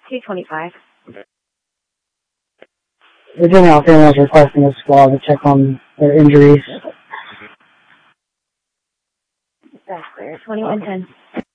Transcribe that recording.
225. Virginia Alabama is requesting a squad to check on their injuries. That's clear. 2110.